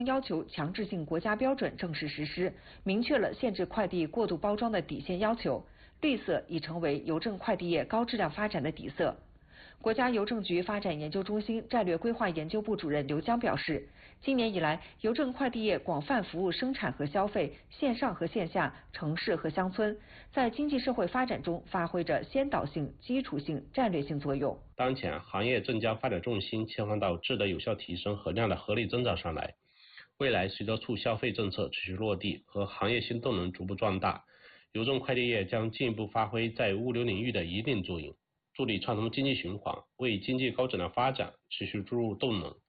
要求强制性国家标准正式实施，明确了限制快递过度包装的底线要求。绿色已成为邮政快递业高质量发展的底色。国家邮政局发展研究中心战略规划研究部主任刘江表示，今年以来，邮政快递业广泛服务生产和消费、线上和线下、城市和乡村，在经济社会发展中发挥着先导性、基础性、战略性作用。 当前，行业正将发展重心切换到质的有效提升和量的合理增长上来。未来，随着促消费政策持续落地和行业新动能逐步壮大，邮政快递业将进一步发挥在物流领域的一定作用，助力畅通经济循环，为经济高质量发展持续注入动能。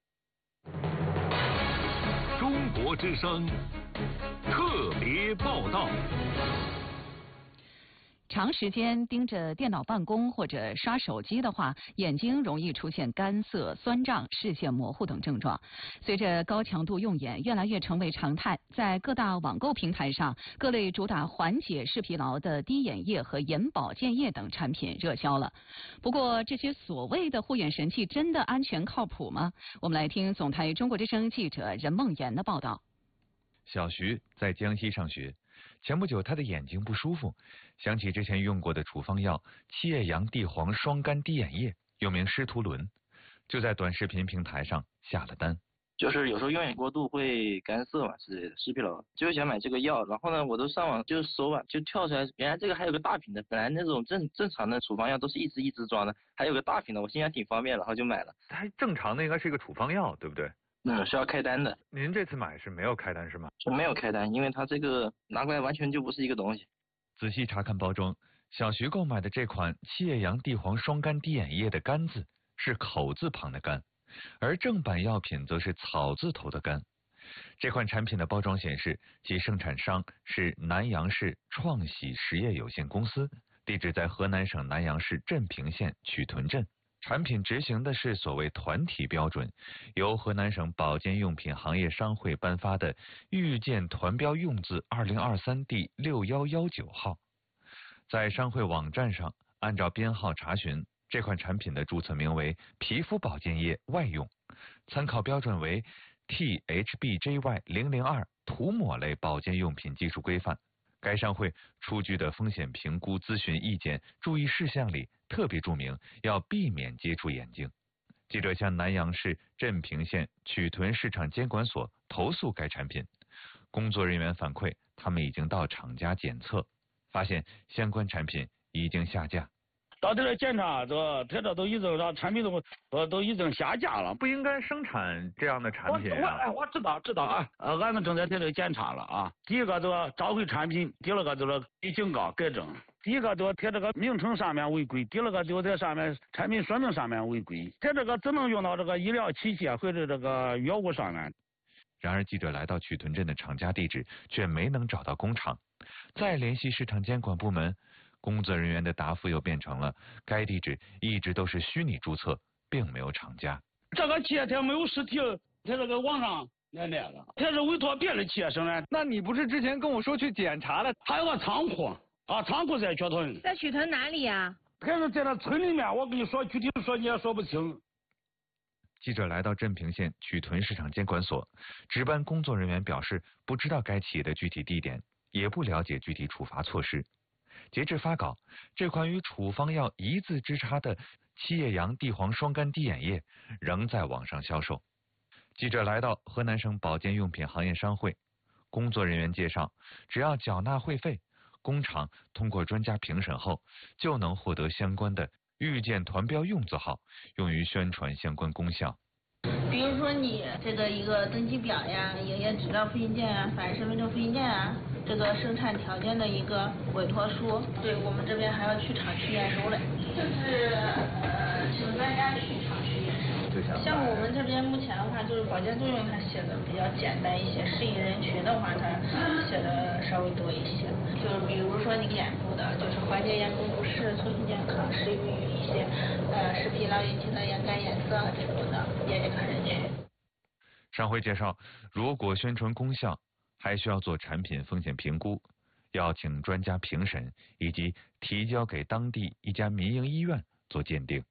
中国之声特别报道。 长时间盯着电脑办公或者刷手机的话，眼睛容易出现干涩、酸胀、视线模糊等症状。随着高强度用眼越来越成为常态，在各大网购平台上，各类主打缓解视疲劳的滴眼液和眼保健液等产品热销了。不过，这些所谓的护眼神器真的安全靠谱吗？我们来听总台中国之声记者任梦妍的报道。 小徐在江西上学，前不久他的眼睛不舒服，想起之前用过的处方药七叶杨地黄双苷滴眼液，又名施图伦，就在短视频平台上下了单。 就是有时候用眼过度会干涩嘛之类的，视疲劳，就是想买这个药，然后呢，我都上网就搜吧，就跳出来，原来这个还有个大瓶的，本来那种正常的处方药都是一支一支装的，还有个大瓶的，我心想挺方便，然后就买了。 它正常的应该是一个处方药，对不对？ 是要开单的。 您这次买是没有开单是吗？ 是没有开单，因为它这个拿过来完全就不是一个东西。 仔细查看包装，小徐购买的这款七叶杨地黄双苷滴眼液的苷字是口字旁的苷，而正版药品则是草字头的苷。这款产品的包装显示，其生产商是南阳市创喜实业有限公司，地址在河南省南阳市镇平县曲屯镇。产品执行的是所谓团体标准，由河南省保健用品行业商会颁发的预见团标用字2023第6119号。在商会网站上按照编号查询，这款产品的注册名为皮肤保健液外用，参考标准为 THBJY002 涂抹类保健用品技术规范。该商会出具的风险评估咨询意见注意事项里特别注明要避免接触眼睛。记者向南阳市镇平县曲屯市场监管所投诉该产品，工作人员反馈，他们已经到厂家检测，发现相关产品已经下架。 到这来检查，这都已经产品都已经下架了， 不应该生产这样的产品啊！ 我知道啊，俺们正在这检查了啊。第一个召回产品，第二个给警告改正。第一个贴这个名称上面违规，第二个就在上面产品说明上面违规，它这个只能用到这个医疗器械或者这个药物上面。 然而记者来到曲屯镇的厂家地址，却没能找到工厂，再联系市场监管部门。工作人员的答复又变成了该地址一直都是虚拟注册，并没有厂家。 这个企业它没有实体，它这个网上来了，它是委托别的企业生产。 那你不是之前跟我说去检查了？ 还有个仓库啊，仓库在曲屯。 在曲屯哪里呀？ 它是在那村里面，我跟你说具体说你也说不清。 记者来到镇平县曲屯市场监管所，值班工作人员表示不知道该企业的具体地点，也不了解具体处罚措施。截至发稿，这款与处方药一字之差的七叶杨地黄双苷滴眼液仍在网上销售。记者来到河南省保健用品行业商会，工作人员介绍，只要缴纳会费，工厂通过专家评审后，就能获得相关的预见团标用字号，用于宣传相关功效。 比如说你这个一个登记表呀、营业执照复印件啊、法人身份证复印件啊，这个生产条件的一个委托书，对我们这边还要去厂区验收嘞，就是请专家去厂区验收。像我们这边目前的话，就是保健作用它写的比较简单一些，适应人群的话，它写的稍微多一些。就是比如说你眼部的，就是缓解眼部不适、促进健康，适于一些视疲劳引起的眼干、眼涩这种的眼睛看人群。 商会介绍，如果宣传功效，还需要做产品风险评估，要请专家评审，以及提交给当地一家民营医院做鉴定。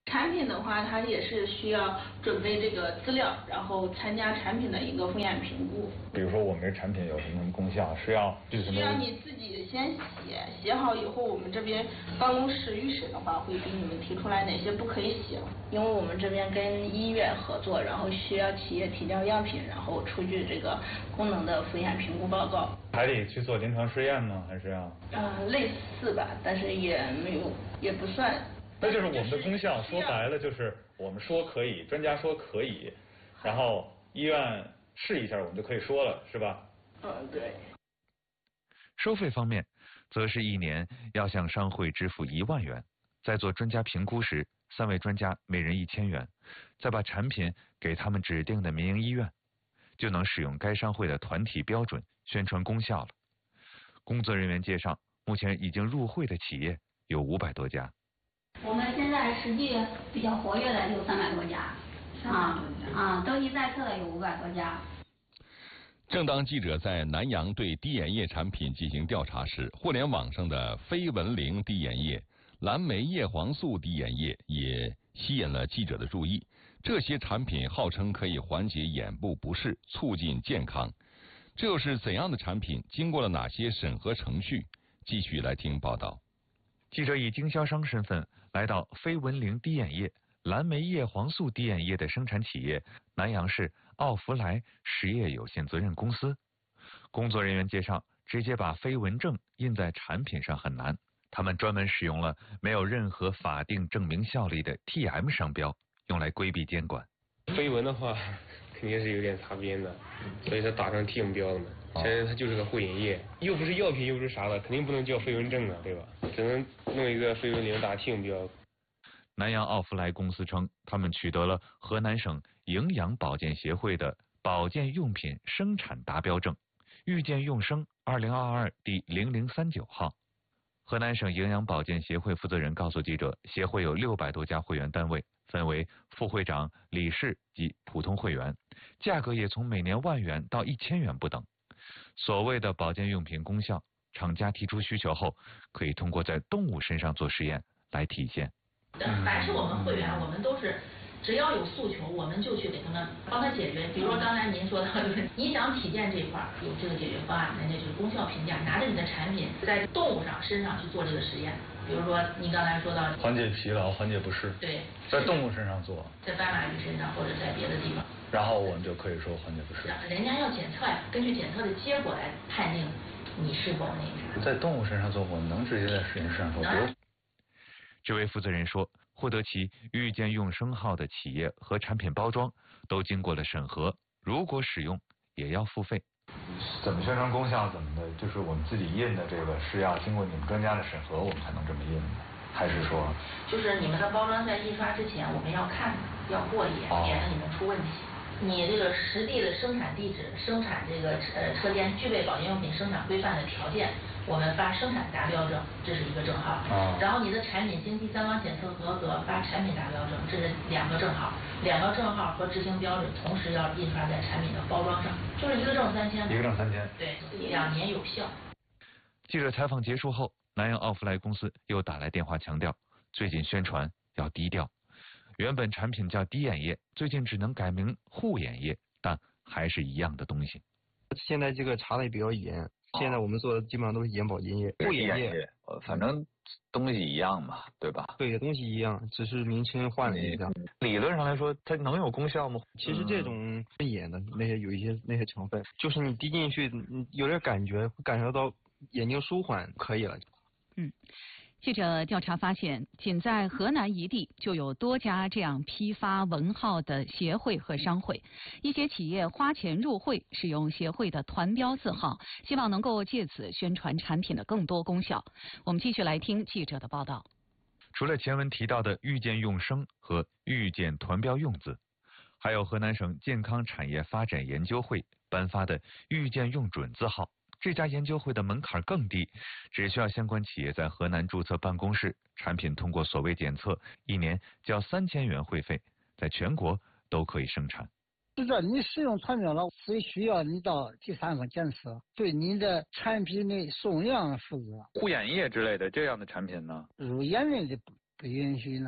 产品的话，它也是需要准备这个资料，然后参加产品的一个风险评估。 比如说我们这产品有什么功效，需要你自己先写好以后，我们这边办公室预审的话，会给你们提出来哪些不可以写。因为我们这边跟医院合作，然后需要企业提交样品，然后出具这个功能的风险评估报告。 还得去做临床试验吗？还是要？ 类似吧，但是也没有，也不算。 那就是我们的功效，说白了就是我们说可以，专家说可以，然后医院试一下，我们就可以说了，是吧？ 对。 收费方面，则是1年要向商会支付1万元，在做专家评估时，3位专家每人1000元，再把产品给他们指定的民营医院，就能使用该商会的团体标准宣传功效了。工作人员介绍，目前已经入会的企业有500多家。 我们现在实际比较活跃的有300多家，登记在册的有500多家。 正当记者在南阳对滴眼液产品进行调查时，互联网上的非文灵滴眼液、蓝莓叶黄素滴眼液也吸引了记者的注意。这些产品号称可以缓解眼部不适，促进健康。这又是怎样的产品？经过了哪些审核程序？继续来听报道。 记者以经销商身份来到非文灵滴眼液、蓝莓叶黄素滴眼液的生产企业南阳市奥弗莱实业有限责任公司。工作人员介绍，直接把非文证印在产品上很难，他们专门使用了没有任何法定证明效力的 TM 商标，用来规避监管。 非文的话肯定是有点擦边的，所以它打上 TM 标了嘛。现在它就是个护眼液，又不是药品又不是啥的，肯定不能叫非文证啊，对吧？只能弄一个非文灵打 TM 标。 南阳奥弗莱公司称，他们取得了河南省营养保健协会的保健用品生产达标证，遇见用生2022第0039号。河南省营养保健协会负责人告诉记者，协会有600多家会员单位，分为副会长、理事及普通会员，价格也从每年1万元到1000元不等。所谓的保健用品功效，厂家提出需求后，可以通过在动物身上做实验来体现。 凡是我们会员，我们都是只要有诉求，我们就去给他们帮他解决。比如说刚才您说的，就是你想体健这一块有这个解决方案，人家就是功效评价，拿着你的产品在动物身上去做这个实验。比如说您刚才说到缓解疲劳、缓解不适， 对， 在动物身上做， 在斑马鱼身上或者在别的地方， 然后我们就可以说缓解不适。 人家要检测呀，根据检测的结果来判定你是否那个啥。 在动物身上做，我们能直接在实验室上做。 这位负责人说，获得其遇见用生号的企业和产品包装都经过了审核，如果使用也要付费。 怎么宣传功效怎么的，就是我们自己印的这个是要经过你们专家的审核，我们才能这么印的，还是说？ 就是你们的包装在印刷之前，我们要看，要过一眼，免得你们出问题。你这个实地的生产地址、生产这个车间具备保健用品生产规范的条件，我们发生产达标证，这是一个证号。然后你的产品经第三方检测合格，发产品达标证，这是2个证号。2个证号和执行标准同时要印刷在产品的包装上，就是一个证3000。 一个证3000。 对，2年有效。 记者采访结束后，南阳奥弗莱公司又打来电话强调，最近宣传要低调。原本产品叫滴眼液，最近只能改名护眼液，但还是一样的东西。 现在这个查的也比较严，现在我们做的基本上都是眼保健液、护眼液， 反正东西一样嘛，对吧？ 对，东西一样，只是名称换了一下。 理论上来说，它能有功效吗？ 其实这种眼的那些有一些那些成分，就是你滴进去，你有点感觉，感受到眼睛舒缓，可以了。 记者调查发现，仅在河南一地就有多家这样批发文号的协会和商会，一些企业花钱入会，使用协会的团标字号，希望能够借此宣传产品的更多功效。我们继续来听记者的报道。 除了前文提到的遇见用生和遇见团标用字，还有河南省健康产业发展研究会颁发的遇见用准字号。这家研究会的门槛更低，只需要相关企业在河南注册办公室，产品通过所谓检测，1年交3000元会费，在全国都可以生产。 是的，你使用团标了，所以需要你到第三方检测，对你的产品的送样负责。 护眼液之类的这样的产品呢？ 入眼内的不允许那个。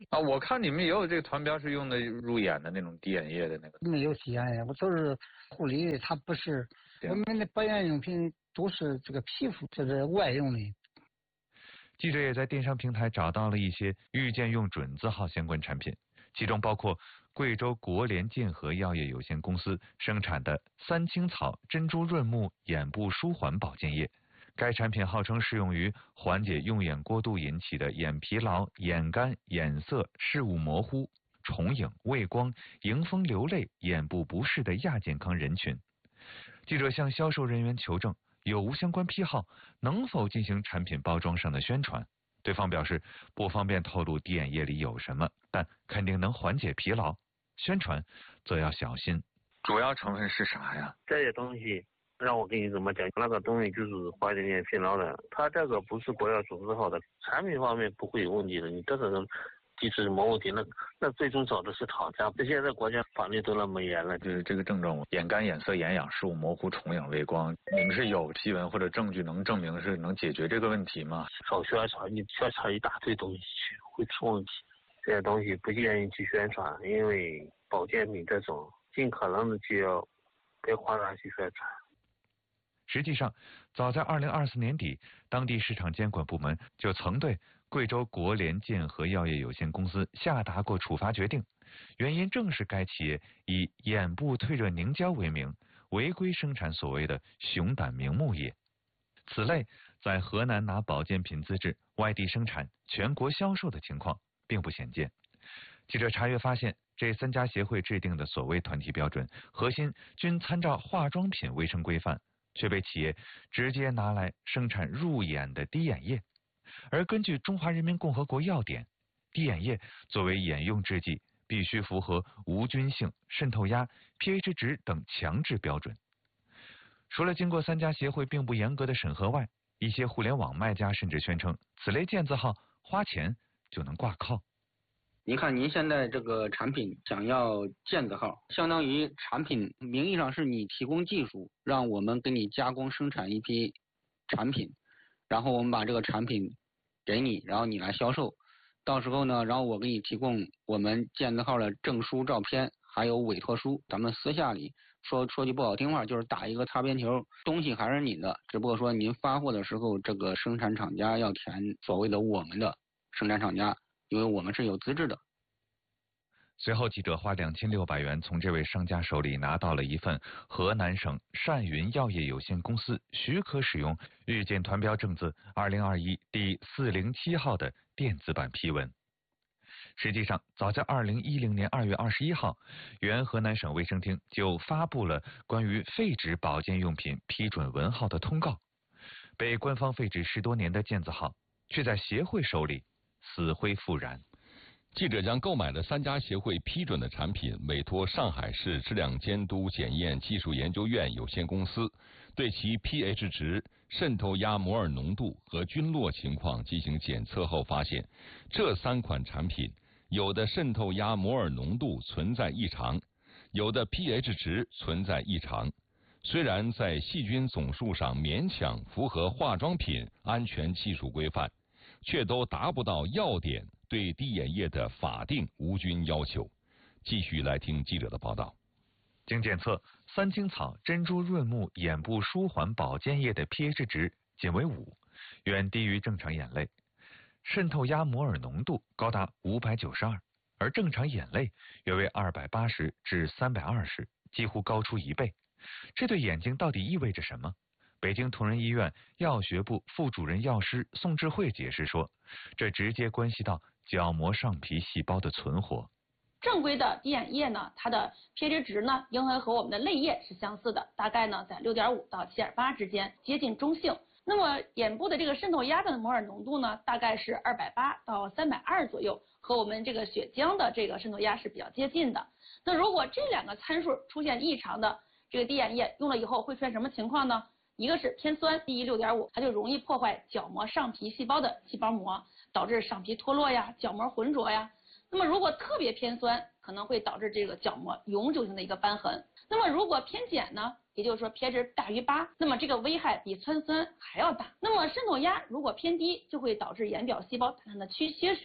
啊，我看你们也有这个团标是用的入眼的那种滴眼液的那个。 没有滴眼液，我都是护理，它不是我们的保养用品都是这个皮肤，这是外用的。 记者也在电商平台找到了一些遇见用准字号相关产品，其中包括贵州国联健和药业有限公司生产的三青草珍珠润目眼部舒缓保健液。该产品号称适用于缓解用眼过度引起的眼疲劳、眼干、眼涩、视物模糊、重影、畏光、迎风流泪、眼部不适的亚健康人群。记者向销售人员求证有无相关批号，能否进行产品包装上的宣传。对方表示不方便透露滴眼液里有什么，但肯定能缓解疲劳，宣传则要小心。 主要成分是啥呀？ 这些东西让我跟你怎么讲，那个东西就是缓解疲劳的，它这个不是国药准字号的，产品方面不会有问题的，你这个机制没问题，那最终找的是厂家。现在国家法律都那么严了， 就是这个症状，眼干、眼涩、眼痒、视物模糊、重影、畏光，你们是有批文或者证据能证明是能解决这个问题吗？ 少宣传，你宣传一大堆东西去会出问题，这些东西不建议去宣传，因为保健品这种尽可能的就要别夸大去宣传。 实际上，早在2024年底，当地市场监管部门就曾对贵州国联健和药业有限公司下达过处罚决定，原因正是该企业以眼部退热凝胶为名，违规生产所谓的熊胆明目液。此类在河南拿保健品资质外地生产、全国销售的情况并不鲜见。记者查阅发现，这3家协会制定的所谓团体标准，核心均参照化妆品卫生规范，却被企业直接拿来生产入眼的滴眼液。而根据《中华人民共和国药典》，滴眼液作为眼用制剂，必须符合无菌性、渗透压、pH 值等强制标准。除了经过3家协会并不严格的审核外，一些互联网卖家甚至宣称此类健字号花钱就能挂靠。 您看，您现在这个产品想要健字号，相当于产品名义上是你提供技术，让我们给你加工生产一批产品，然后我们把这个产品给你，然后你来销售。到时候呢，然后我给你提供我们健字号的证书、照片，还有委托书。咱们私下里说句不好听话，就是打一个擦边球，东西还是你的，只不过说您发货的时候，这个生产厂家要填所谓的我们的生产厂家。因为我们是有资质的。 随后，记者花2600元从这位商家手里拿到了一份河南省善云药业有限公司许可使用遇见团标证字2021第407号的电子版批文。实际上，早在2010年2月21号，原河南省卫生厅就发布了关于废纸保健用品批准文号的通告。被官方废止10多年的健字号，却在协会手里死灰复燃。 记者将购买的3家协会批准的产品委托上海市质量监督检验技术研究院有限公司，对其 pH 值、渗透压摩尔浓度和菌落情况进行检测后发现，这3款产品有的渗透压摩尔浓度存在异常，有的 pH 值存在异常。虽然在细菌总数上勉强符合化妆品安全技术规范，却都达不到药典对滴眼液的法定无菌要求。继续来听记者的报道。 经检测，三青草珍珠润目眼部舒缓保健液的 pH 值仅为5，远低于正常眼泪。渗透压摩尔浓度高达592，而正常眼泪约为280至320，几乎高出1倍。这对眼睛到底意味着什么？北京同仁医院药学部副主任药师宋智慧解释说，这直接关系到角膜上皮细胞的存活。 正规的滴眼液呢，它的 pH 值呢，应该和我们的泪液是相似的，大概呢在6.5到7.8之间，接近中性。那么眼部的这个渗透压的摩尔浓度呢，大概是280到320左右，和我们这个血浆的这个渗透压是比较接近的。那如果这2个参数出现异常的这个滴眼液用了以后会出现什么情况呢？一个是偏酸，低于6.5，它就容易破坏角膜上皮细胞的细胞膜，导致上皮脱落呀、角膜浑浊呀。那么如果特别偏酸，可能会导致这个角膜永久性的一个瘢痕。那么如果偏碱呢，也就是说 pH 大于8，那么这个危害比氚酸还要大。那么渗透压如果偏低，就会导致眼表细胞大量的缺水，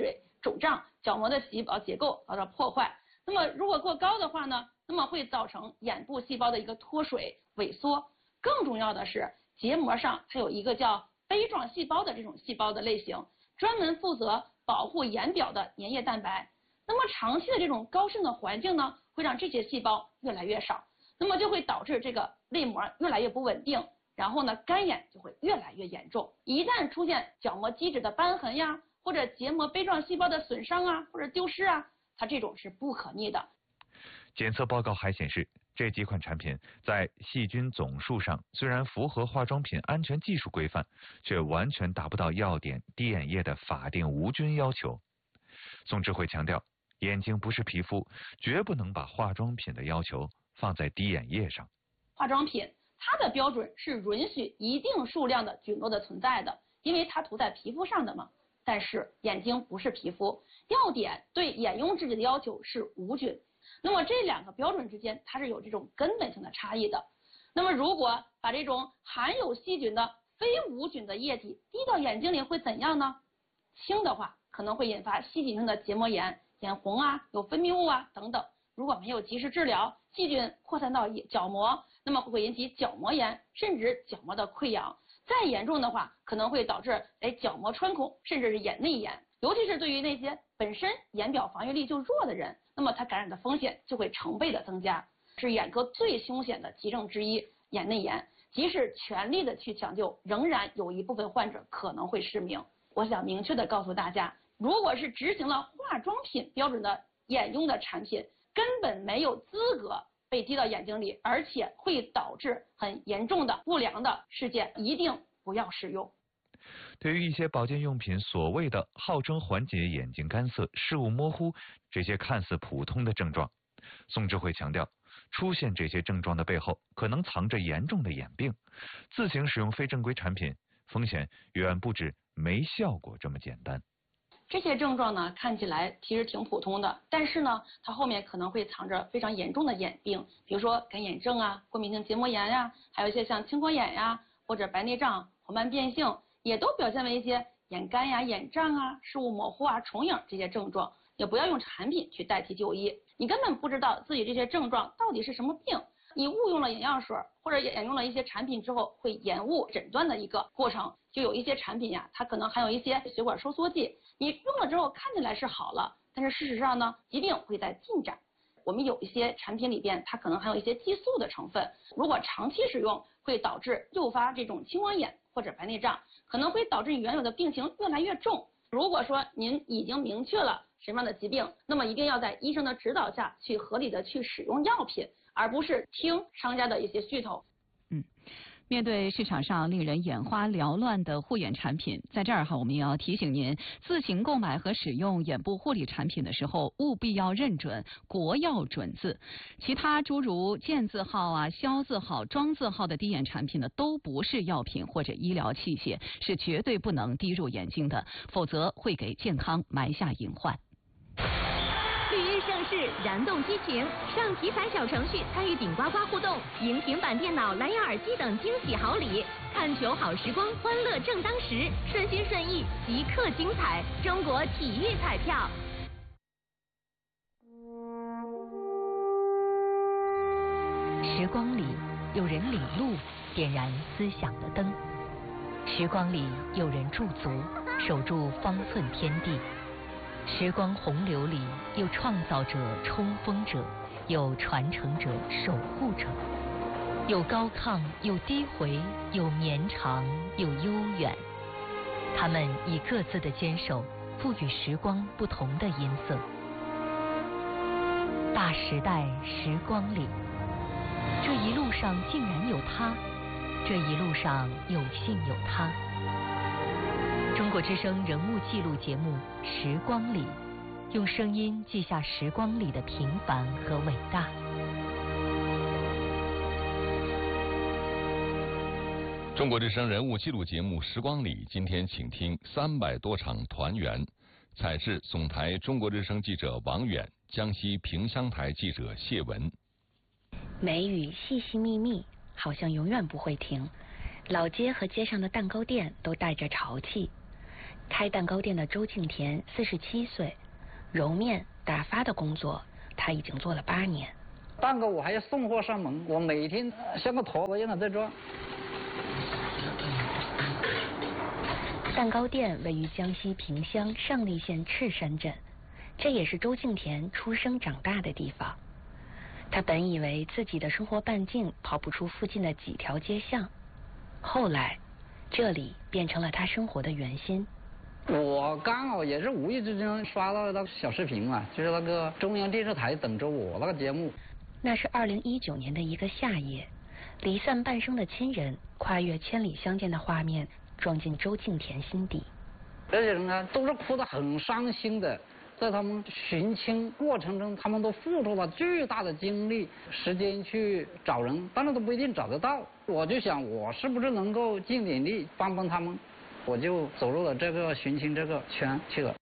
肿胀，角膜的细胞结构遭到破坏。那么如果过高的话呢，那么会造成眼部细胞的一个脱水萎缩。更重要的是，结膜上它有一个叫杯状细胞的这种细胞的类型，专门负责保护眼表的粘液蛋白。那么长期的这种高渗的环境呢，会让这些细胞越来越少，那么就会导致这个泪膜越来越不稳定，然后呢干眼就会越来越严重。一旦出现角膜基质的瘢痕呀，或者结膜杯状细胞的损伤啊，或者丢失啊，它这种是不可逆的。 检测报告还显示，这几款产品在细菌总数上虽然符合化妆品安全技术规范，却完全达不到药典滴眼液的法定无菌要求。宋智慧强调，眼睛不是皮肤，绝不能把化妆品的要求放在滴眼液上。 化妆品它的标准是允许一定数量的菌落的存在的，因为它涂在皮肤上的嘛。但是眼睛不是皮肤，药典对眼用制剂的要求是无菌。那么这两个标准之间它是有这种根本性的差异的。那么如果把这种含有细菌的非无菌的液体滴到眼睛里会怎样呢？轻的话可能会引发细菌性的结膜炎、眼红啊、有分泌物啊等等。如果没有及时治疗，细菌扩散到角膜，那么会引起角膜炎，甚至角膜的溃疡。再严重的话，可能会导致角膜穿孔，甚至是眼内炎。尤其是对于那些本身眼表防御力就弱的人，那么他感染的风险就会成倍的增加，是眼科最凶险的急症之一——眼内炎。即使全力的去抢救，仍然有一部分患者可能会失明。我想明确的告诉大家，如果是执行了化妆品标准的眼用的产品，根本没有资格被滴到眼睛里，而且会导致很严重的不良的事件，一定不要使用。 对于一些保健用品所谓的号称缓解眼睛干涩、视物模糊这些看似普通的症状，宋智慧强调，出现这些症状的背后可能藏着严重的眼病，自行使用非正规产品，风险远不止没效果这么简单。 这些症状呢，看起来其实挺普通的，但是呢，它后面可能会藏着非常严重的眼病，比如说干眼症啊、过敏性结膜炎呀，还有一些像青光眼呀，或者白内障、黄斑变性，也都表现为一些眼干呀、眼胀啊、视物模糊啊、重影这些症状。也不要用产品去代替就医，你根本不知道自己这些症状到底是什么病。你误用了眼药水或者眼用了一些产品之后，会延误诊断的一个过程。就有一些产品呀，它可能含有一些血管收缩剂，你用了之后看起来是好了，但是事实上呢，疾病会在进展。我们有一些产品里边，它可能含有一些激素的成分，如果长期使用，会导致诱发这种青光眼或者白内障，可能会导致你原有的病情越来越重。如果说您已经明确了什么样的疾病，那么一定要在医生的指导下去合理的去使用药品，而不是听商家的一些噱头。 面对市场上令人眼花缭乱的护眼产品，在这儿我们也要提醒您，自行购买和使用眼部护理产品的时候，务必要认准国药准字。其他诸如健字号啊、消字号、庄字号的滴眼产品呢，都不是药品或者医疗器械，是绝对不能滴入眼睛的，否则会给健康埋下隐患。 绿日盛世，燃动激情，上体彩小程序参与顶呱呱互动，赢平板电脑、蓝牙耳机等惊喜好礼。看球好时光，欢乐正当时，顺心顺意，即刻精彩。中国体育彩票。 时光里，有人领路，点燃思想的灯；时光里，有人驻足，守住方寸天地。时光洪流里，有创造者、冲锋者，有传承者、守护者，有高亢，有低回，有绵长，有悠远。他们以各自的坚守，赋予时光不同的音色。大时代，时光里，这一路上竟然有他，这一路上有幸有他。中国之声人物记录节目《时光里》，用声音记下时光里的平凡和伟大。 中国之声人物记录节目《时光里》，今天请听300多场团圆。采制总台中国之声记者王远，江西萍乡台记者谢文。 梅雨细细密密，好像永远不会停。老街和街上的蛋糕店都带着潮气。 开蛋糕店的周敬田47岁，揉面打发的工作他已经做了8年。 蛋糕我还要送货上门，我每天像个陀螺一样在转。 蛋糕店位于江西萍乡上栗县赤山镇，这也是周敬田出生长大的地方。他本以为自己的生活半径跑不出附近的几条街巷，后来这里变成了他生活的圆心。 我刚好也是无意之间刷到那个小视频嘛，就是那个中央电视台等着我那个节目。 那是2019年的一个夏夜，离散半生的亲人跨越千里相见的画面撞进周敬田心底。 这些人啊，都是哭得很伤心的。在他们寻亲过程中，他们都付出了巨大的精力、时间去找人，但是都不一定找得到。我就想，我是不是能够尽点力帮帮他们？我就走入了这个寻亲这个圈去了。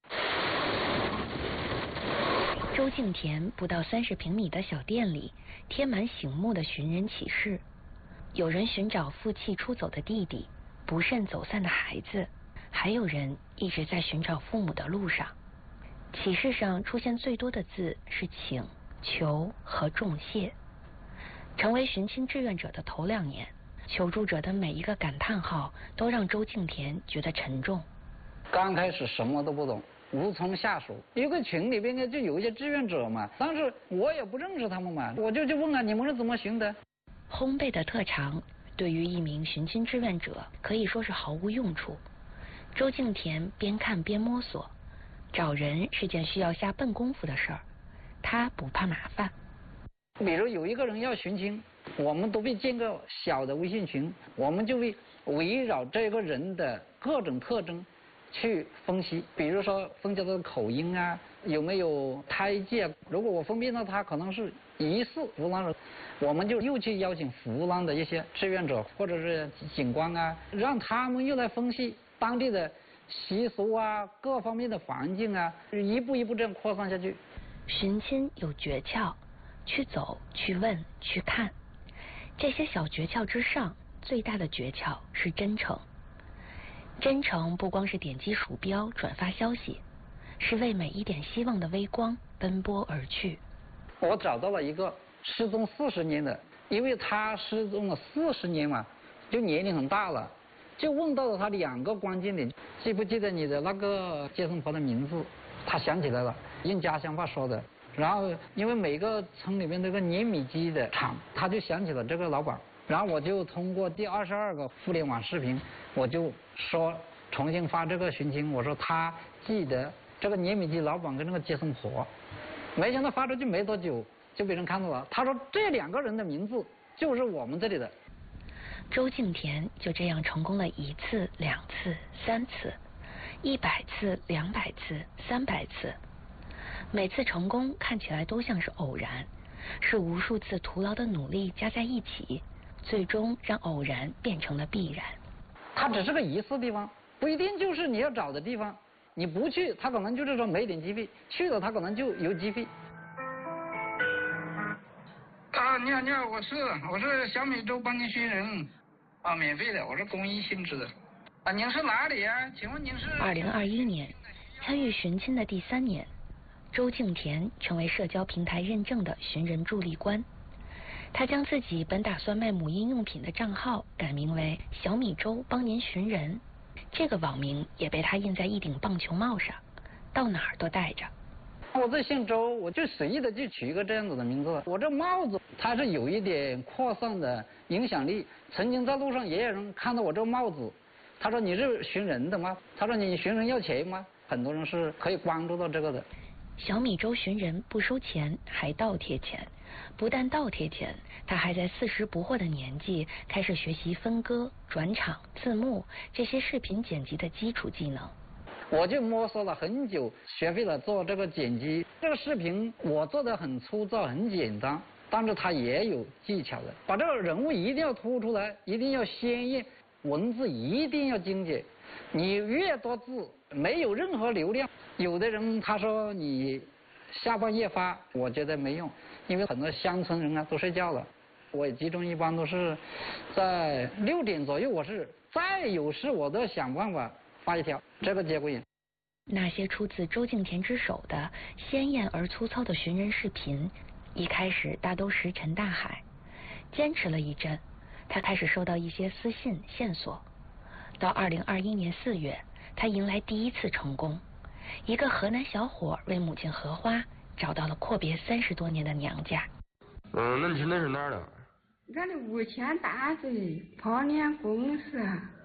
周敬田不到30平米的小店里，贴满醒目的寻人启事。有人寻找负气出走的弟弟，不慎走散的孩子，还有人一直在寻找父母的路上。启事上出现最多的字是请、求和重谢。成为寻亲志愿者的头2年，求助者的每一个感叹号都让周敬田觉得沉重。 刚开始什么都不懂，无从下手。一个群里边呢就有一些志愿者嘛，但是我也不认识他们嘛，我就问啊，你们是怎么寻的？ 烘焙的特长对于一名寻亲志愿者可以说是毫无用处。周敬田边看边摸索。找人是件需要下笨功夫的事儿，他不怕麻烦。 比如有一个人要寻亲，我们都会建个小的微信群，我们就会围绕这个人的各种特征去分析，比如说分析他的口音啊，有没有胎记啊。如果我分辨到他可能是疑似湖南人，我们就又去邀请湖南的一些志愿者或者是警官啊，让他们又来分析当地的习俗啊，各方面的环境啊，一步一步这样扩散下去。 寻亲有诀窍，去走，去问，去看。这些小诀窍之上，最大的诀窍是真诚。真诚不光是点击鼠标转发消息，是为每一点希望的微光奔波而去。 我找到了一个失踪40年的，因为他失踪了40年嘛，就年龄很大了。就问到了他2个关键点，记不记得你的那个接生婆的名字？他想起来了，用家乡话说的。然后因为每个村里面那个碾米机的厂，他就想起了这个老板。然后我就通过第22个互联网视频，我就说重新发这个寻亲，我说他记得这个碾米机老板跟那个接生婆。没想到发出去没多久就被人看到了，他说这2个人的名字就是我们这里的。 周敬田就这样成功了1次、2次、3次，100次、200次、300次。每次成功看起来都像是偶然，是无数次徒劳的努力加在一起，最终让偶然变成了必然。 它只是个疑似地方，不一定就是你要找的地方。你不去，他可能就是说没点机会；去了，他可能就有机会。啊，你好，你好，我是小米粥帮您寻人，啊，免费的，我是公益性质的。啊，您是哪里啊？请问您是 ？2021年，参与寻亲的第3年，周敬田成为社交平台认证的寻人助力官。他将自己本打算卖母婴用品的账号改名为小米粥帮您寻人，这个网名也被他印在一顶棒球帽上，到哪儿都带着。 我这姓周，我就随意的就取一个这样子的名字。我这帽子它是有一点扩散的影响力。曾经在路上也有人看到我这个帽子，他说你是寻人的吗？他说你寻人要钱吗？很多人是可以关注到这个的。 小米粥寻人不收钱，还倒贴钱。不但倒贴钱，他还在40不惑的年纪开始学习分割、转场、字幕这些视频剪辑的基础技能。 我就摸索了很久，学会了做这个剪辑。这个视频我做的很粗糙、很简单，但是它也有技巧的。把这个人物一定要突出来，一定要鲜艳，文字一定要精简。你越多字，没有任何流量。有的人他说你下半夜发，我觉得没用，因为很多乡村人啊都睡觉了。我集中一般都是在6点左右，我是再有事我都要想办法发一条，这个接过瘾。 那些出自周敬田之手的鲜艳而粗糙的寻人视频，一开始大都石沉大海。坚持了一阵，他开始收到一些私信线索。到2021年4月，他迎来第一次成功。一个河南小伙为母亲荷花找到了阔别30多年的娘家。 那你现在是哪儿的？ 俺的吴县大嘴泡脸公司，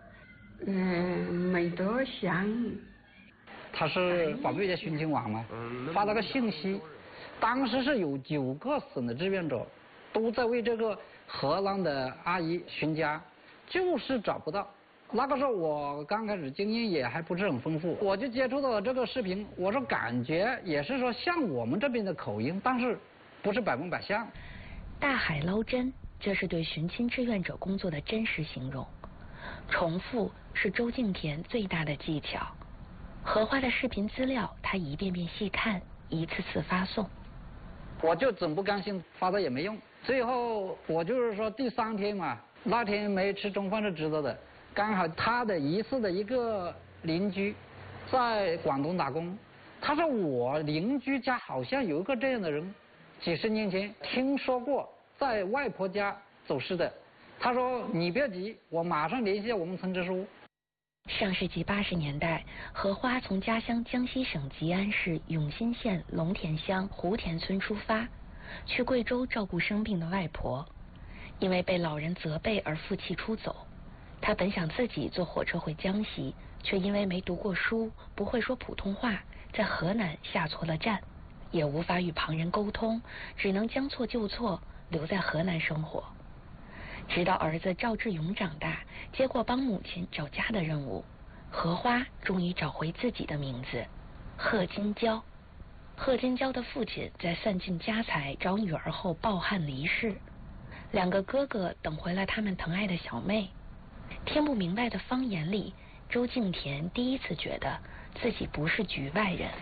没多乡。 他是保卫家寻亲网嘛，发了个信息，当时是有9个省的志愿者都在为这个河南的阿姨寻家，就是找不到。那个时候我刚开始经验也还不是很丰富，我就接触到了这个视频，我说感觉也是说像我们这边的口音，但是不是100%像。 大海捞针，这是对寻亲志愿者工作的真实形容。重复是周敬田最大的技巧。荷花的视频资料，他一遍遍细看，一次次发送。 我就总不甘心，发了也没用。最后我就是说第3天嘛，那天没吃中饭是知道的。刚好他的疑似的一个邻居在广东打工，他说我邻居家好像有一个这样的人，几十年前听说过在外婆家走失的。他说你不要急，我马上联系我们村支书。 上世纪80年代，荷花从家乡江西省吉安市永新县龙田乡湖田村出发，去贵州照顾生病的外婆。因为被老人责备而负气出走，他本想自己坐火车回江西，却因为没读过书，不会说普通话，在河南下错了站，也无法与旁人沟通，只能将错就错，留在河南生活。直到儿子赵志勇长大，接过帮母亲找家的任务，荷花终于找回自己的名字贺金娇。贺金娇的父亲在散尽家财找女儿后抱憾离世，2个哥哥等回了他们疼爱的小妹。听不明白的方言里，周敬田第一次觉得自己不是局外人。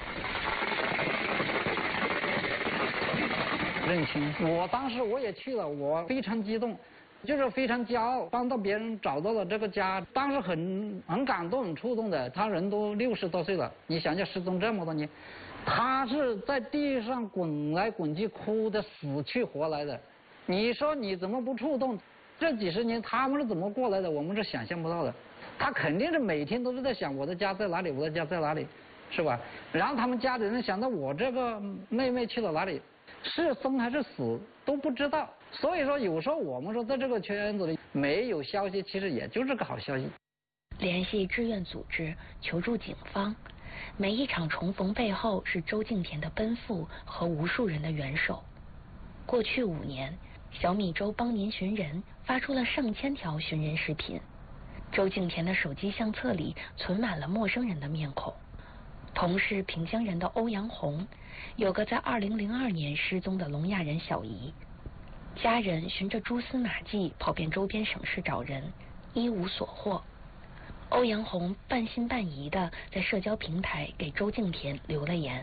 认亲，我当时我也去了，我非常激动，就是非常骄傲，帮到别人找到了这个家，当时很感动，很触动的。他人都60多岁了，你想想失踪这么多年，他是在地上滚来滚去，哭得死去活来的。你说你怎么不触动？这几十年他们是怎么过来的？我们是想象不到的。他肯定是每天都是在想我的家在哪里，我的家在哪里，是吧？然后他们家里人想到我这个妹妹去了哪里，是生还是死都不知道。所以说有时候我们说在这个圈子里没有消息，其实也就是个好消息。 联系志愿组织，求助警方，每一场重逢背后是周敬田的奔赴和无数人的援手。过去5年，小米粥帮您寻人发出了上千条寻人视频，周敬田的手机相册里存满了陌生人的面孔。同是萍乡人的欧阳红，有个在2002年失踪的聋哑人小姨，家人循着蛛丝马迹跑遍周边省市找人，一无所获。欧阳红半信半疑的在社交平台给周敬田留了言。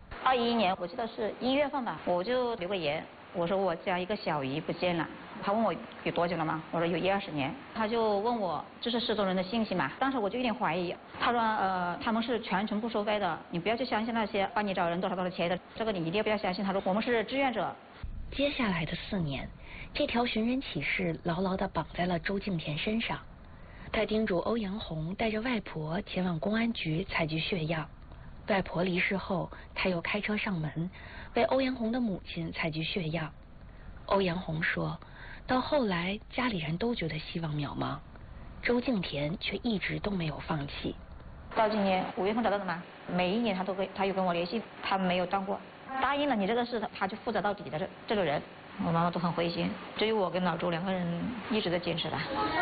21年我记得是1月份吧，我就留个言，我说我家一个小姨不见了。他问我有多久了吗？我说有1-20年。他就问我这是失踪人的信息嘛？当时我就有点怀疑。他说他们是全程不收费的，你不要去相信那些帮你找人多少钱的，这个你一定不要相信。他说我们是志愿者。 接下来的4年，这条寻人启事牢牢地绑在了周敬田身上。他叮嘱欧阳红带着外婆前往公安局采集血样。外婆离世后，他又开车上门，为欧阳红的母亲采集血样。欧阳红说，到后来家里人都觉得希望渺茫，周敬田却一直都没有放弃。 到今年5月份找到的嘛，每一年他有跟我联系，他没有断过。答应了你这个事，他就负责到底的这个人，我妈妈都很灰心。只有我跟老周2个人一直在坚持的。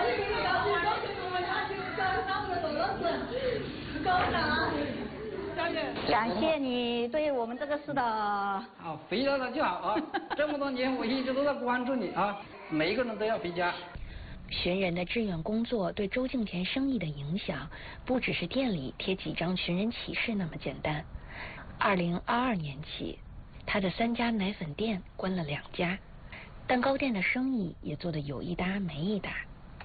感谢你对我们这个事的。 好，回家了就好啊！这么多年我一直都在关注你啊，每一个人都要回家。 寻人的志愿工作对周敬田生意的影响，不只是店里贴几张寻人启事那么简单。2022年起，他的3家奶粉店关了2家，蛋糕店的生意也做得有一搭没一搭。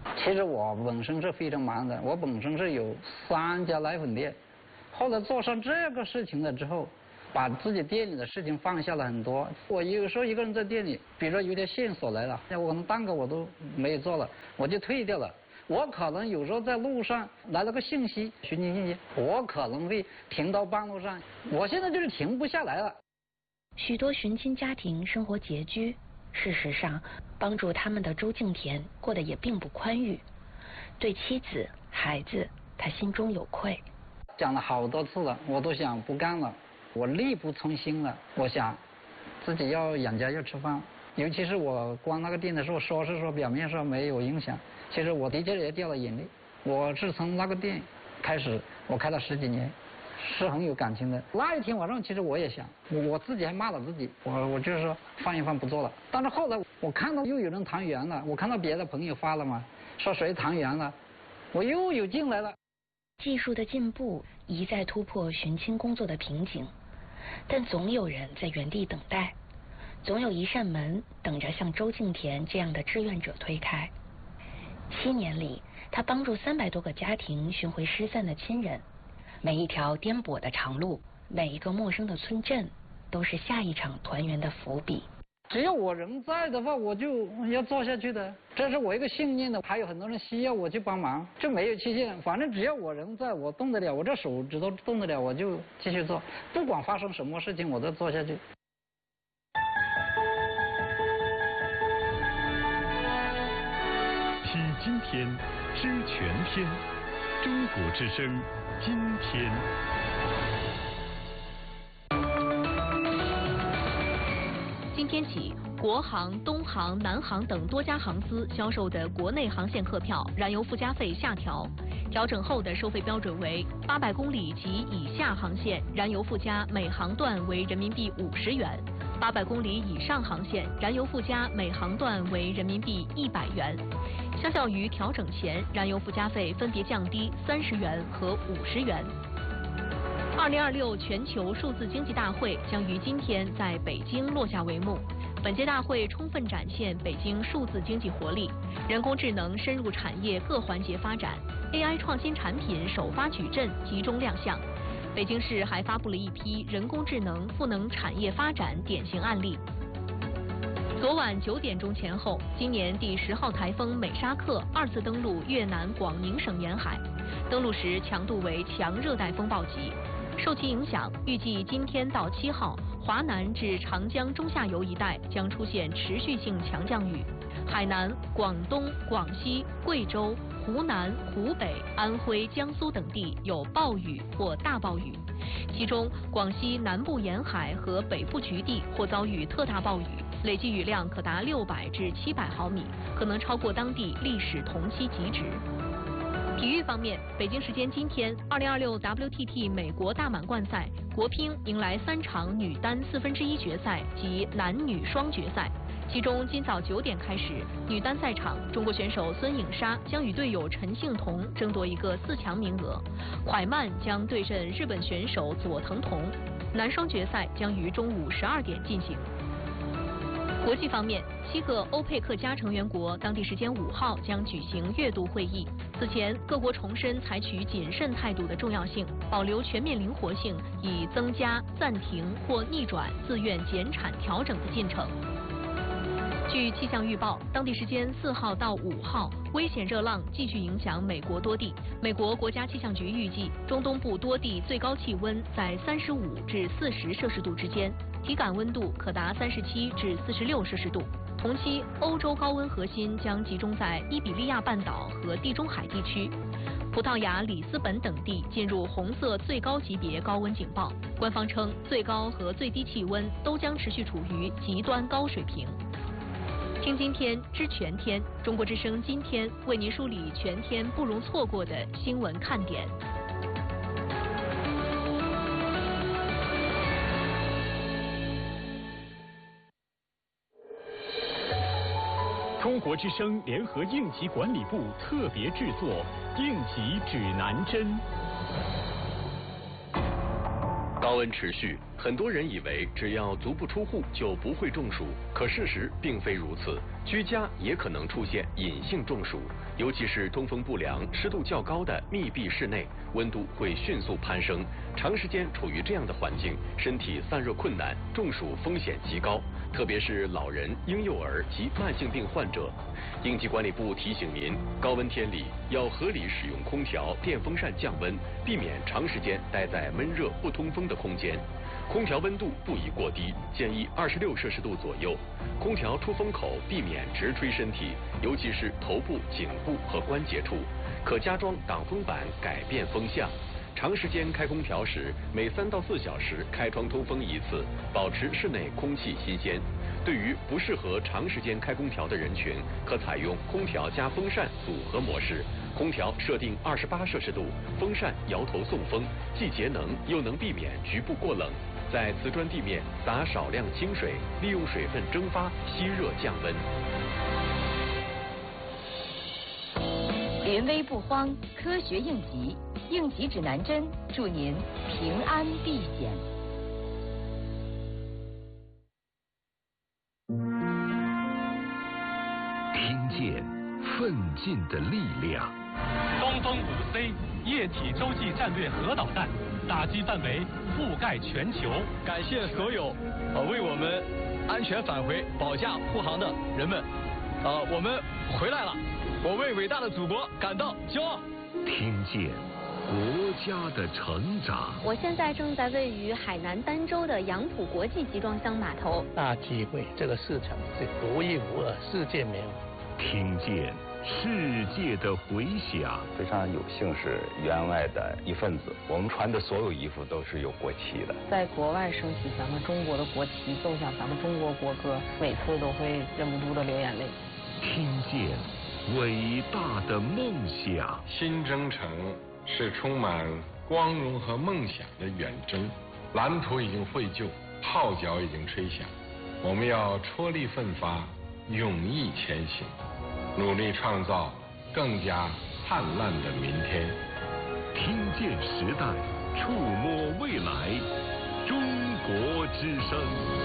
其实我本身是非常忙的，我本身是有3家奶粉店，后来做上这个事情了之后，把自己店里的事情放下了很多。我有时候一个人在店里，比如说有点线索来了，我可能蛋糕我都没有做了，我就退掉了。我可能有时候在路上来了个信息，寻亲信息，我可能会停到半路上。我现在就是停不下来了。 许多寻亲家庭生活拮据，事实上，帮助他们的周敬田过得也并不宽裕。对妻子、孩子，他心中有愧。 讲了好多次了，我都想不干了，我力不从心了。我想自己要养家要吃饭，尤其是我关那个店的时候，说是说表面上没有影响，其实我的确也掉了眼泪。我是从那个店开始，我开了10几年，是很有感情的。那一天晚上，其实我也想，我自己还骂了自己，我就是说放一放不做了。但是后来我看到又有人团圆了，我看到别的朋友发了嘛，说谁团圆了，我又有进来了。 技术的进步一再突破寻亲工作的瓶颈，但总有人在原地等待，总有一扇门等着像周敬田这样的志愿者推开。7年里，他帮助300多个家庭寻回失散的亲人。每一条颠簸的长路，每一个陌生的村镇，都是下一场团圆的伏笔。 只要我人在的话，我就要做下去的，这是我一个信念的。还有很多人需要我去帮忙，这没有期限，反正只要我人在，我动得了，我这手指头动得了，我就继续做，不管发生什么事情，我都做下去。 批今天，知全天，中国之声，今天。 今天起，国航、东航、南航等多家航司销售的国内航线客票燃油附加费下调，调整后的收费标准为800公里及以下航线燃油附加每航段为人民币50元，800公里以上航线燃油附加每航段为人民币100元。相较于调整前，燃油附加费分别降低30元和50元。2026全球数字经济大会将于今天在北京落下帷幕。本届大会充分展现北京数字经济活力，人工智能深入产业各环节发展 ，AI 创新产品首发矩阵集中亮相。北京市还发布了一批人工智能赋能产业发展典型案例。昨晚9点钟前后，今年第10号台风美沙克2次登陆越南广宁省沿海，登陆时强度为强热带风暴级。受其影响，预计今天到7号，华南至长江中下游一带将出现持续性强降雨，海南、广东、广西、贵州、湖南、湖北、安徽、江苏等地有暴雨或大暴雨，其中广西南部沿海和北部局地或遭遇特大暴雨，累计雨量可达600至700毫米，可能超过当地历史同期极值。体育方面，北京时间今天，2026 WTT 美国大满贯赛，国乒迎来3场女单1/4决赛及男女双决赛。其中，今早9点开始，女单赛场，中国选手孙颖莎将与队友陈幸同争夺一个4强名额，蒯曼将对阵日本选手佐藤瞳。男双决赛将于中午12点进行。国际方面，7个欧佩克加成员国当地时间5号将举行月度会议。此前，各国重申采取谨慎态度的重要性，保留全面灵活性，以增加、暂停或逆转自愿减产调整的进程。据气象预报，当地时间4号到5号，危险热浪继续影响美国多地。美国国家气象局预计，中东部多地最高气温在35至40摄氏度之间，体感温度可达37至46摄氏度。同期，欧洲高温核心将集中在伊比利亚半岛和地中海地区。葡萄牙、里斯本等地进入红色最高级别高温警报。官方称，最高和最低气温都将持续处于极端高水平。听今天知全天，中国之声今天为您梳理全天不容错过的新闻看点。 中国之声联合应急管理部特别制作应急指南针。 高温持续， 很多人以为只要足不出户就不会中暑，可事实并非如此，居家也可能出现隐性中暑，尤其是通风不良、湿度较高的密闭室内，温度会迅速攀升，长时间处于这样的环境，身体散热困难，中暑风险极高，特别是老人、婴幼儿及慢性病患者。应急管理部提醒您，高温天里要合理使用空调、电风扇降温，避免长时间待在闷热不通风的空间。空调温度不宜过低，建议26摄氏度左右。空调出风口避免直吹身体，尤其是头部、颈部和关节处。可加装挡风板，改变风向。长时间开空调时，每3到4小时开窗通风一次，保持室内空气新鲜。对于不适合长时间开空调的人群，可采用空调加风扇组合模式。空调设定28摄氏度，风扇摇头送风，既节能又能避免局部过冷。在瓷砖地面撒少量清水，利用水分蒸发吸热降温。 临危不慌，科学应急，应急指南针，祝您平安避险。 听见奋进的力量。 东风5C 液体洲际战略核导弹，打击范围覆盖全球。 感谢所有为我们安全返回保驾护航的人们。我们回来了，我为伟大的祖国感到骄傲。 听见国家的成长。 我现在正在位于海南儋州的杨浦国际集装箱码头。 大机会，这个市场是独一无二，世界没有。 听见世界的回响。 非常有幸是员外的一份子，我们穿的所有衣服都是有国旗的。 在国外升起咱们中国的国旗，奏响咱们中国国歌，每次都会忍不住的流眼泪。 听见伟大的梦想。 新征程是充满光荣和梦想的远征，蓝图已经绘就，号角已经吹响，我们要踔厉奋发，勇毅前行，努力创造更加灿烂的明天。 听见时代，触摸未来，中国之声。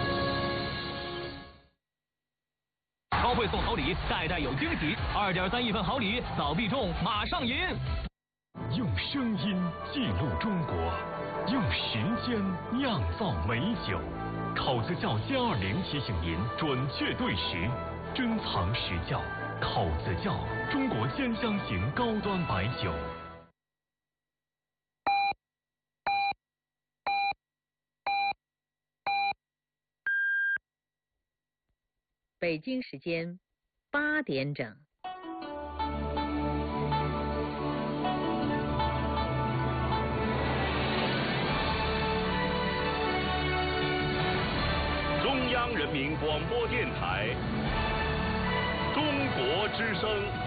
超会送好礼，代代有惊喜，2.3亿份好礼，早必中，马上赢！用声音记录中国，用时间酿造美酒。口子窖+20提醒您准确对时，珍藏实窖。口子窖，中国兼香型高端白酒。 北京时间8点整。 中央人民广播电台，中国之声。